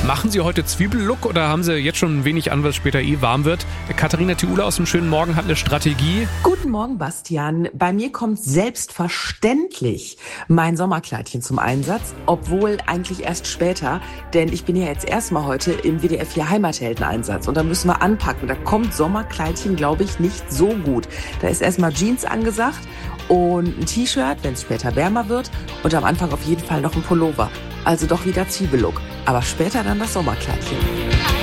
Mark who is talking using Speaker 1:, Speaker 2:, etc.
Speaker 1: Machen Sie heute Zwiebellook oder haben Sie jetzt schon ein wenig an, was später warm wird? Katharina Thiula aus dem schönen Morgen hat eine Strategie.
Speaker 2: Guten Morgen, Bastian. Bei mir kommt selbstverständlich mein Sommerkleidchen zum Einsatz, obwohl eigentlich erst später, denn ich bin ja jetzt erstmal heute im WDR 4 Heimathelden-Einsatz und da müssen wir anpacken. Da kommt Sommerkleidchen, glaube ich, nicht so gut. Da ist erstmal Jeans angesagt und ein T-Shirt, wenn es später wärmer wird und am Anfang auf jeden Fall noch ein Pullover. Also doch wieder Zwiebellook, aber später dann das Sommerkleidchen.